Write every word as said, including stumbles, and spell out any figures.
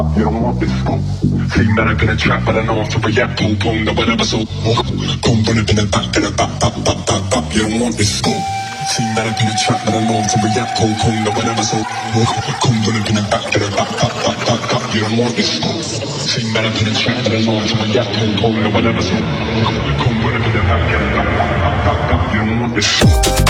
You don't want this. See that I'm gonna trap, but I know I'm to react. Boom, boom, the whatever, so. Boom, boom, in the back, in the back, back, back, back, back. You don't want this. See that I'm gonna trap, but I know I'm to react. Boom, boom, the whatever, so. Boom, boom, in the back, in the back, back, back, back, back. You don't want this. See that I'm gonna trap, but I know I'm to react. Boom, boom, the whatever, so. Boom, boom, in the back, in the back, back, back, back, back. You don't want this.